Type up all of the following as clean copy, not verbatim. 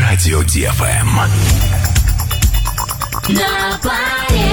Радио ДФМ. На паре.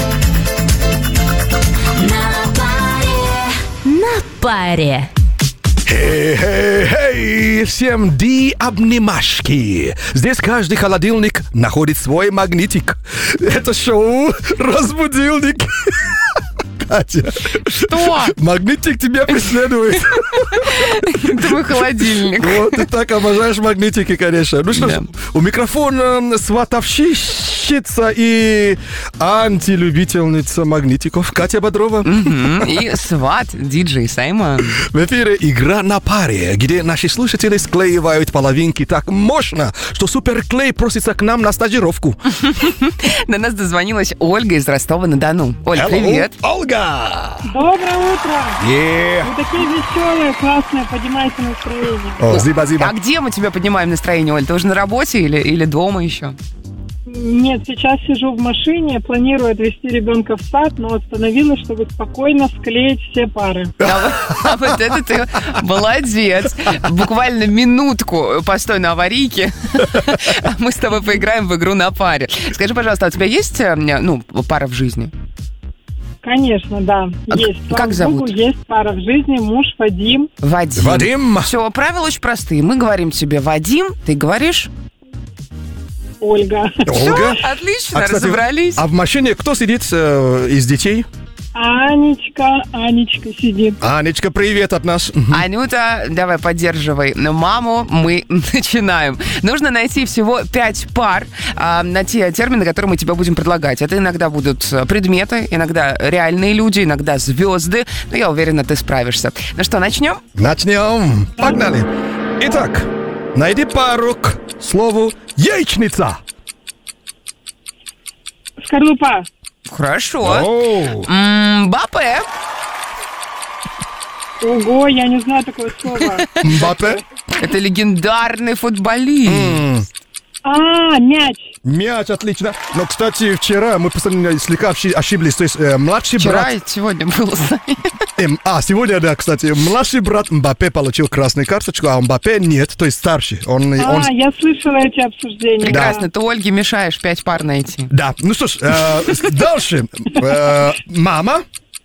На паре. На паре. Хей-хей-хей! Всем обнимашки! Здесь каждый холодильник находит свой магнитик. Это шоу «Разбудильник». Катя. Что? Магнитик тебя преследует. Твой холодильник. Вот, ты так обожаешь магнитики, конечно. Ну что ж, у микрофона сватовщица и антилюбительница магнитиков Катя Бодрова. И сват, диджей Саймон. В эфире «Игра на паре», где наши слушатели склеивают половинки так мощно, что суперклей просится к нам на стажировку. До нас дозвонилась Ольга из Ростова-на-Дону. Оль, привет. Ольга! Доброе утро! Вы такие веселые, классные, поднимайте настроение. О, спасибо. А где мы тебе поднимаем настроение, Оль? Ты уже на работе или дома еще? Нет, сейчас сижу в машине, планирую отвезти ребенка в сад, но остановилась, чтобы спокойно склеить все пары. А вот это ты молодец. Буквально минутку постой на аварийке, а мы с тобой поиграем в игру на паре. Скажи, пожалуйста, а у тебя есть, пара в жизни? Конечно, да, есть. Как Слава Богу, зовут? есть пара в жизни, муж Вадим. Вадим! Все, правила очень простые. Мы говорим тебе Вадим, ты говоришь... Ольга. Ольга? Отлично, Кстати, разобрались. А в машине кто сидит из детей? Анечка сидит. Анечка, привет от нас. Анюта, давай поддерживай маму, мы начинаем. Нужно найти всего 5 пар на те термины, которые мы тебе будем предлагать. Это иногда будут предметы, иногда реальные люди, иногда звезды. Но я уверена, ты справишься. Ну что, начнем? Начнем. Погнали. Итак, найди пару к слову яичница. Скорлупа. Хорошо. Мбаппе. Ого, я не знаю такое слово. Мбаппе. Это легендарный футболист. Мяч. Мяч, отлично. Но, кстати, вчера мы слегка ошиблись. То есть младший Вчера брат... и сегодня было. Сегодня, да, кстати. Младший брат Мбаппе получил красную карточку, а Мбаппе нет, то есть старший. Я слышала эти обсуждения. Прекрасно, ты Ольге мешаешь 5 пар найти. Да, ну что ж, дальше. Мама.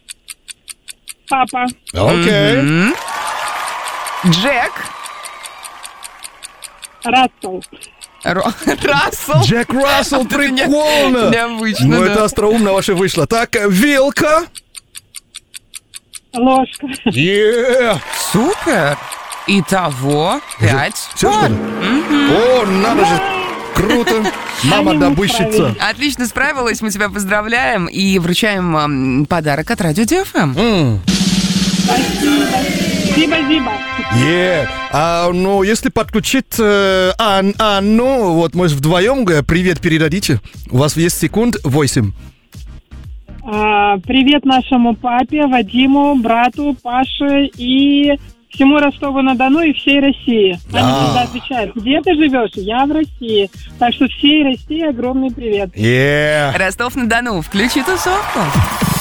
Папа. Окей. Джек. Рассел. Рассел. Джек Рассел, прикольно. Необычно, Ну, да. это остроумно ваше вышло. Так, вилка. Ложка. Супер. Итого 5 Все, что пар. ли? О, надо же. Круто. Мама Они добытчица. Отлично справилась, мы тебя поздравляем и вручаем подарок от Радио ДФМ. Спасибо. Ну, если подключить Анну, вот, может, вдвоем привет передадите. У вас есть секунд 8. Привет нашему папе, Вадиму, брату, Паше и всему Ростову-на-Дону и всей России. Они всегда отвечают, где ты живешь? Я в России. Так что всей России огромный привет. Ростов-на-Дону, включи тусовку.